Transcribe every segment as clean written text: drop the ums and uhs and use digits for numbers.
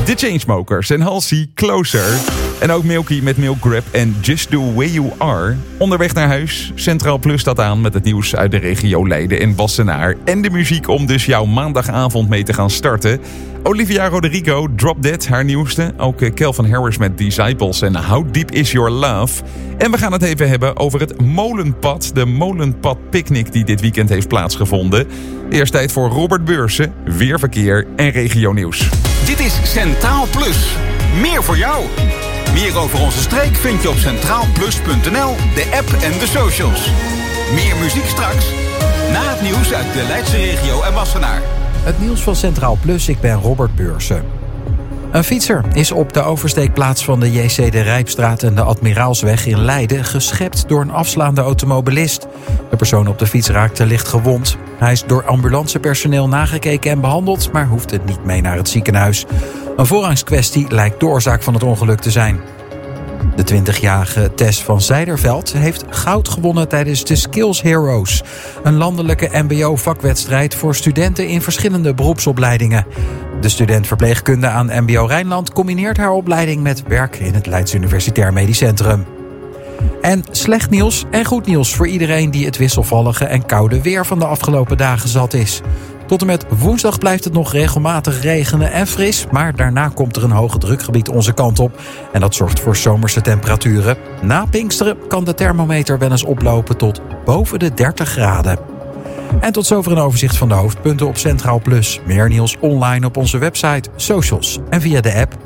The Chainsmokers en Halsey, Closer. En ook Milky met Milk Grab en Just The Way You Are. Onderweg naar huis. Centraal Plus staat aan met het nieuws uit de regio Leiden en Wassenaar. En de muziek om dus jouw maandagavond mee te gaan starten. Olivia Rodrigo, Drop Dead, haar nieuwste. Ook Calvin Harris met Disciples en How Deep Is Your Love. En we gaan het even hebben over het Molenpad. De Molenpad Picnic die dit weekend heeft plaatsgevonden. Eerst tijd voor Robert Beursen, weer verkeer en regionieuws. Dit is Centraal Plus. Meer voor jou. Meer over onze streek vind je op centraalplus.nl, de app en de socials. Meer muziek straks, na het nieuws uit de Leidse regio en Wassenaar. Het nieuws van Centraal Plus, ik ben Robert Beursen. Een fietser is op de oversteekplaats van de JC de Rijpstraat en de Admiraalsweg in Leiden geschept door een afslaande automobilist. De persoon op de fiets raakte licht gewond. Hij is door ambulancepersoneel nagekeken en behandeld, maar hoefde niet mee naar het ziekenhuis. Een voorrangskwestie lijkt de oorzaak van het ongeluk te zijn. De 20-jarige Tess van Zijderveld heeft goud gewonnen tijdens de Skills Heroes. Een landelijke mbo-vakwedstrijd voor studenten in verschillende beroepsopleidingen. De student verpleegkunde aan mbo Rijnland combineert haar opleiding met werk in het Leids Universitair Medisch Centrum. En slecht nieuws en goed nieuws voor iedereen die het wisselvallige en koude weer van de afgelopen dagen zat is. Tot en met woensdag blijft het nog regelmatig regenen en fris, maar daarna komt er een hoge drukgebied onze kant op. En dat zorgt voor zomerse temperaturen. Na Pinksteren kan de thermometer wel eens oplopen tot boven de 30 graden. En tot zover een overzicht van de hoofdpunten op Centraal Plus. Meer nieuws online op onze website, socials en via de app.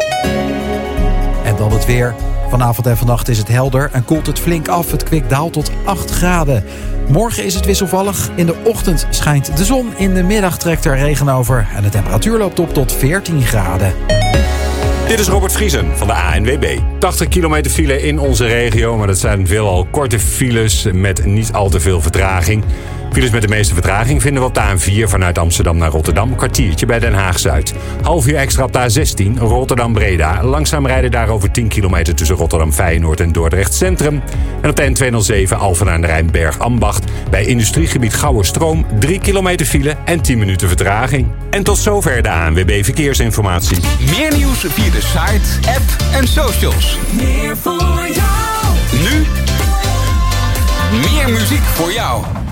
En dan het weer. Vanavond en vannacht is het helder en koelt het flink af. Het kwik daalt tot 8 graden. Morgen is het wisselvallig. In de ochtend schijnt de zon. In de middag trekt er regen over. En de temperatuur loopt op tot 14 graden. Dit is Robert Vriesen van de ANWB. 80 kilometer file in onze regio, maar dat zijn veelal korte files met niet al te veel vertraging. Files met de meeste vertraging vinden we op de A4 vanuit Amsterdam naar Rotterdam. Een kwartiertje bij Den Haag-Zuid. Half uur extra op de A16 Rotterdam-Breda. Langzaam rijden daar over 10 kilometer tussen Rotterdam-Feyenoord en Dordrecht Centrum. En op de N207 Alphen aan de Rijn Bergambacht. Bij industriegebied Gouwerstroom 3 kilometer file en 10 minuten vertraging. En tot zover de ANWB Verkeersinformatie. Meer nieuws via de site, app en socials. Meer voor jou. Nu meer muziek voor jou.